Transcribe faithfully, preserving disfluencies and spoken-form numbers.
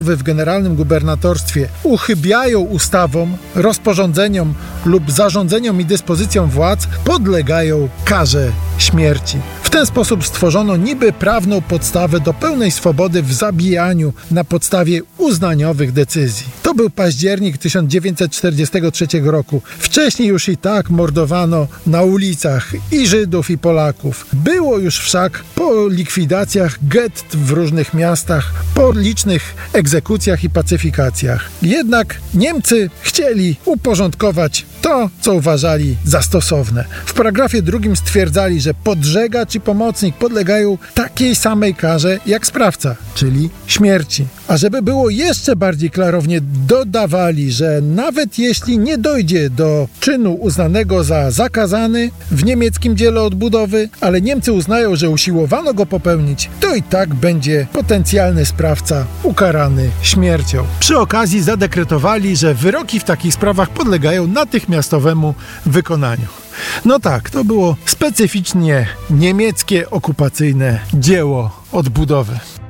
w generalnym gubernatorstwie uchybiają ustawom, rozporządzeniom lub zarządzeniom i dyspozycjom władz, podlegają karze śmierci. W ten sposób stworzono niby prawną podstawę do pełnej swobody w zabijaniu na podstawie uznaniowych decyzji. To był październik tysiąc dziewięćset czterdziestego trzeciego roku. Wcześniej już i tak mordowano na ulicach i Żydów, i Polaków. Było już wszak po likwidacjach gett w różnych miastach, po licznych egzekucjach i pacyfikacjach. Jednak Niemcy chcieli uporządkować to, co uważali za stosowne. W paragrafie drugim stwierdzali, że podżegacz i pomocnik podlegają takiej samej karze jak sprawca, czyli śmierci. A żeby było jeszcze bardziej klarownie, dodawali, że nawet jeśli nie dojdzie do czynu uznanego za zakazany w niemieckim dziele odbudowy, ale Niemcy uznają, że usiłowano go popełnić, to i tak będzie potencjalny sprawca ukarany śmiercią. Przy okazji zadekretowali, że wyroki w takich sprawach podlegają natychmiastowemu wykonaniu. No tak, to było specyficznie niemieckie okupacyjne dzieło odbudowy.